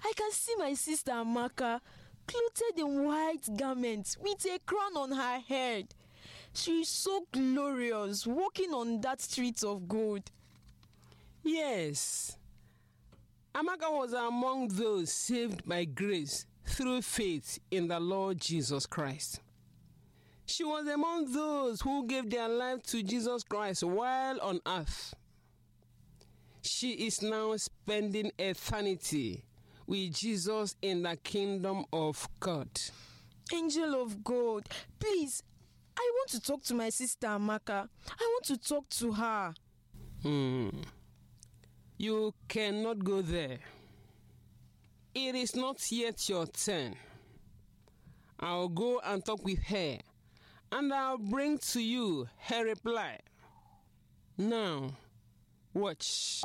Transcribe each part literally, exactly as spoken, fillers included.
I can see my sister Amaka clothed in white garments with a crown on her head. She is so glorious, walking on that street of gold. Yes, Amaka was among those saved by grace through faith in the Lord Jesus Christ. She was among those who gave their life to Jesus Christ while on earth. She is now spending eternity with Jesus in the kingdom of God. Angel of God, please, I want to talk to my sister Amaka. I want to talk to her. Hmm. You cannot go there. It is not yet your turn. I'll go and talk with her, and I'll bring to you her reply. Now, watch.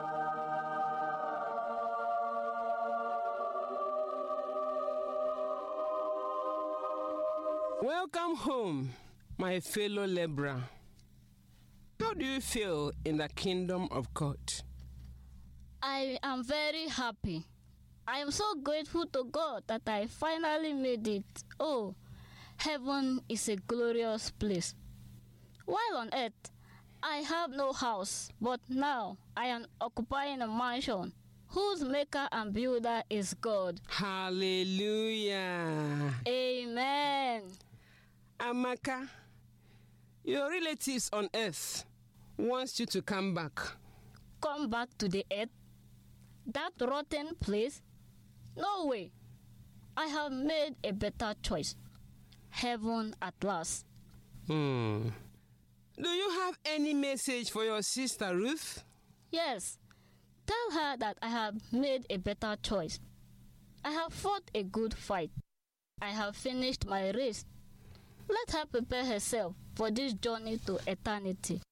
Welcome home, my fellow laborer. How do you feel in the kingdom of God? I am very happy. I am so grateful to God that I finally made it. Oh, heaven is a glorious place. While on earth, I have no house, but now I am occupying a mansion whose maker and builder is God. Hallelujah. Amen. Amaka, your relatives on earth wants you to come back. Come back to the earth? That rotten place? No way. I have made a better choice. Heaven at last. Hmm. Do you have any message for your sister Ruth? Yes. Tell her that I have made a better choice. I have fought a good fight. I have finished my race. Let her prepare herself for this journey to eternity.